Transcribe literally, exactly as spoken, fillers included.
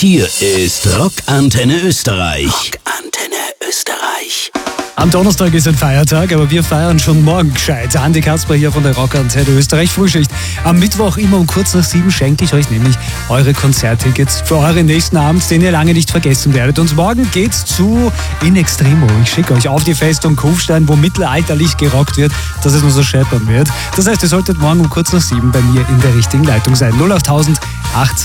Hier ist Rockantenne Österreich. Rockantenne Österreich. Am Donnerstag ist ein Feiertag, aber wir feiern schon morgen gescheit. Andi Kasper hier von der Rockantenne Österreich Frühschicht. Am Mittwoch immer um kurz nach sieben schenke ich euch nämlich eure Konzerttickets für euren nächsten Abend, den ihr lange nicht vergessen werdet. Und morgen geht's zu In Extremo. Ich schicke euch auf die Festung Kufstein, wo mittelalterlich gerockt wird, dass es nur so scheppern wird. Das heißt, ihr solltet morgen um kurz nach sieben bei mir in der richtigen Leitung sein. null acht achtzehn